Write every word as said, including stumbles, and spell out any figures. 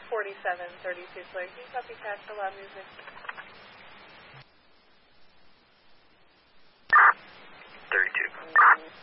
forty-seven thirty-two play. Can you copy Cats for Loud Music?